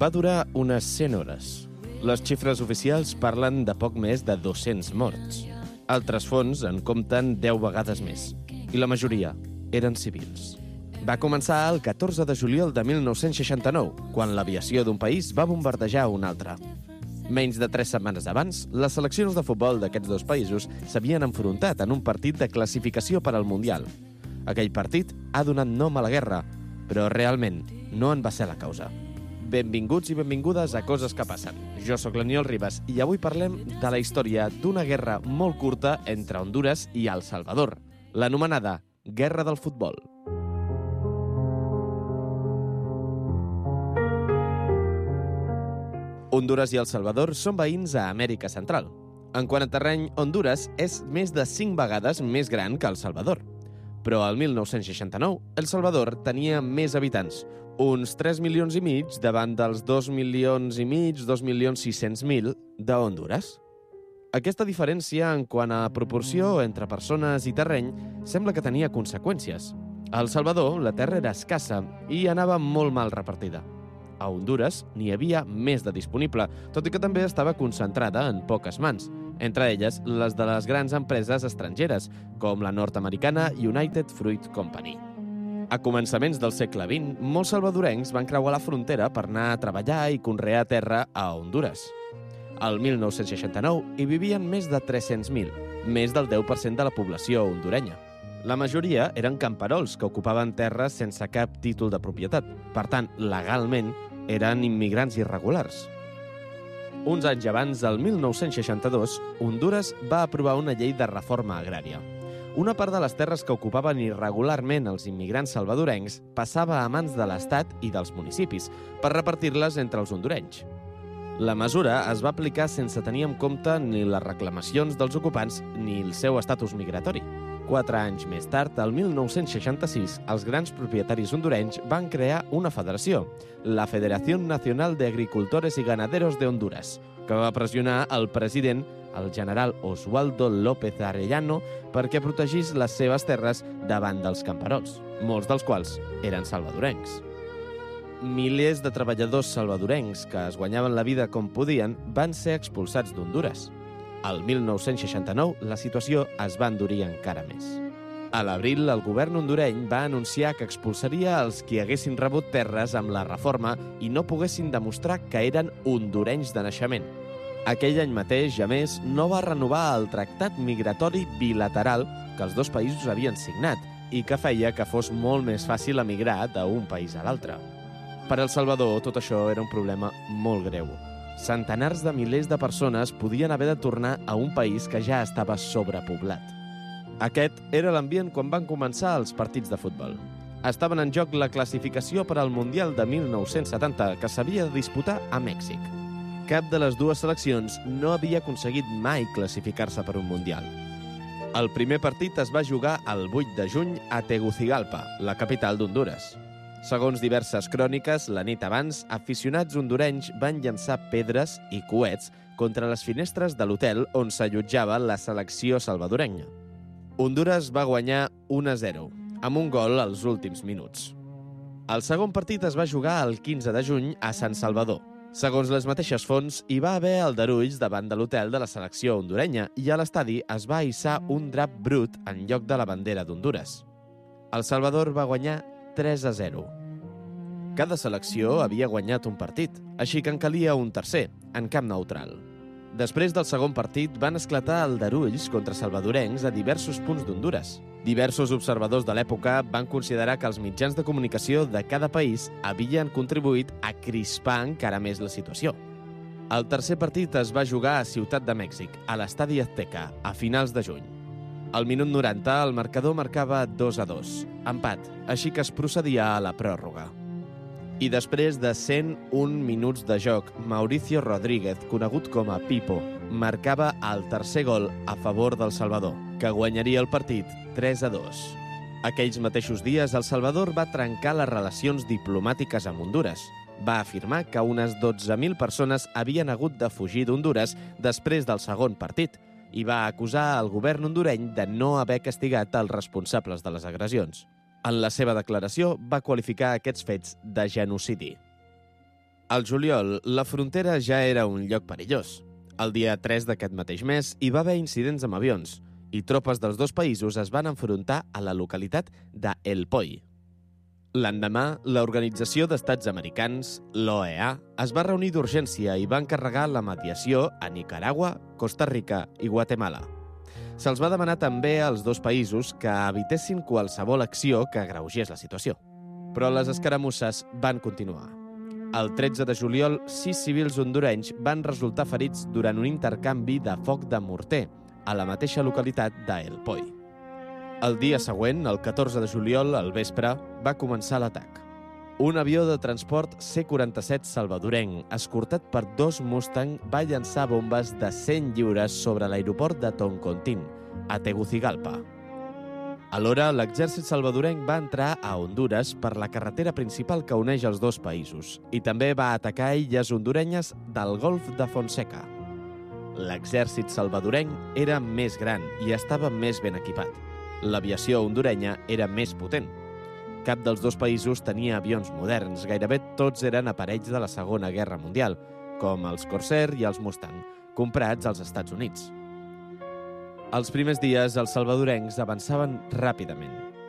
Va durar unes 100 hores. Les xifres oficials parlen de poc més de 200 morts. Altres fonts en compten 10 vegades més, i la majoria eren civils. Va començar el 14 de juliol de 1969, quan l'aviació d'un país va bombardejar un altre. Menys de 3 setmanes abans, les seleccions de futbol d'aquests dos països s'havien enfrontat en un partit de classificació per al Mundial. Aquell partit ha donat nom a la guerra, però realment no en va ser la causa. Benvinguts i benvingudes a Coses que passen. Jo sóc l'Aniol Ribas i avui parlem de la història d'una guerra molt curta entre Hondures i El Salvador, l'anomenada Guerra del Futbol. Hondures i El Salvador són veïns a Amèrica Central. En quant a terreny, Hondures és més de 5 vegades més gran que El Salvador. Però al 1969, El Salvador tenia més habitants, uns 3 milions i mig davant dels 2 milions i mig, 2.600.000 de Hondures. Aquesta diferència en quant a proporció entre persones i terreny sembla que tenia conseqüències. A El Salvador, la terra era escassa i anava molt mal repartida. A Hondures n'hi havia més de disponible, tot i que també estava concentrada en poques mans, entre elles les de les grans empreses estrangeres, com la nord-americana United Fruit Company. A començaments del segle XX, molts salvadorencs van creuar la frontera per anar a treballar i conrear terra a Hondures. Al 1969 hi vivien més de 300.000, més del 10% de la població hondurenya. La majoria eren camperols que ocupaven terres sense cap títol de propietat. Per tant, legalment, eren immigrants irregulars. Uns anys abans, el 1962, Hondures va aprovar una llei de reforma agrària. Una part de les terres que ocupaven irregularment els immigrants salvadorencs passava a mans de l'Estat i dels municipis per repartir-les entre els hondurenys. La mesura es va aplicar sense tenir en compte ni les reclamacions dels ocupants ni el seu estatus migratori. 4 anys més tard, el 1966, els grans propietaris hondurenys van crear una federació, la Federación Nacional de Agricultores y Ganaderos de Honduras, que va pressionar el president, el general Oswaldo López Arellano, perquè protegís les seves terres davant dels camperols, molts dels quals eren salvadorencs. Milers de treballadors salvadorencs que es guanyaven la vida com podien van ser expulsats d'Hondures. Al 1969, la situació es va endurir encara més. A l'abril, el govern hondureny va anunciar que expulsaria els qui haguessin rebut terres amb la reforma i no poguessin demostrar que eren hondurenys de naixement. Aquell any mateix, a més, no va renovar el tractat migratori bilateral que els dos països havien signat i que feia que fos molt més fàcil emigrar d'un país a l'altre. Per El Salvador, tot això era un problema molt greu. Centenars de milers de persones podien haver de tornar a un país que ja estava sobrepoblat. Aquest era l'ambient quan van començar els partits de futbol. Estaven en joc la classificació per al Mundial de 1970, que s'havia de disputar a Mèxic. Cap de les dues seleccions no havia aconseguit mai classificar-se per un Mundial. El primer partit es va jugar el 8 de juny a Tegucigalpa, la capital d'Hondures. Segons diverses cròniques, la nit abans, aficionats hondurenys van llançar pedres i coets contra les finestres de l'hotel on s'allotjava la selecció salvadorenya. Hondures va guanyar 1-0, amb un gol als últims minuts. El segon partit es va jugar el 15 de juny a San Salvador. Segons les mateixes fonts, hi va haver aldarulls davant de l'hotel de la selecció hondurenya i a l'estadi es va hissar un drap brut en lloc de la bandera d'Hondures. El Salvador va guanyar 3-0. Cada selecció havia guanyat un partit, així que en calia un tercer, en camp neutral. Després del segon partit van esclatar aldarulls contra salvadorencs a diversos punts d'Hondures. Diversos observadors de l'època van considerar que els mitjans de comunicació de cada país havien contribuït a crispar encara més la situació. El tercer partit es va jugar a Ciutat de Mèxic, a l'Estadi Azteca, a finals de juny. Al minut 90, el marcador marcava 2-2, empat, així que es procedia a la pròrroga. I després de 101 minuts de joc, Mauricio Rodríguez, conegut com a Pipo, marcava el tercer gol a favor del Salvador, que guanyaria el partit 3-2. Aquells mateixos dies, El Salvador va trencar les relacions diplomàtiques amb Hondures. Va afirmar que unes 12.000 persones havien hagut de fugir d'Hondures després del segon partit, i va acusar el govern hondureny de no haver castigat els responsables de les agressions. En la seva declaració va qualificar aquests fets de genocidi. Al juliol, la frontera ja era un lloc perillós. El dia 3 d'aquest mateix mes hi va haver incidents amb avions i tropes dels dos països es van enfrontar a la localitat de El Poi. L'endemà, l'Organització d'Estats Americans, l'OEA, es va reunir d'urgència i va encarregar la mediació a Nicaragua, Costa Rica i Guatemala. Se'ls va demanar també als dos països que evitessin qualsevol acció que agreugés la situació. Però les escaramusses van continuar. El 13 de juliol, 6 civils hondurenys van resultar ferits durant un intercanvi de foc de morter a la mateixa localitat d'El Poi. El dia següent, el 14 de juliol, al vespre, va començar l'atac. Un avió de transport C-47 salvadorenc, escortat per 2 Mustang, va llançar bombes de 100 lliures sobre l'aeroport de Toncontín, a Tegucigalpa. Alhora, l'exèrcit salvadorenc va entrar a Hondures per la carretera principal que uneix els dos països i també va atacar illes hondurenyes del Golf de Fonseca. L'exèrcit salvadorenc era més gran i estava més ben equipat. L'aviació hondurenya era més potent. Cap dels dos països tenia avions moderns, gairebé tots eren aparells de la Segona Guerra Mundial, com els Corsair i els Mustang, comprats als Estats Units. Els primers dies, els salvadorencs avançaven ràpidament.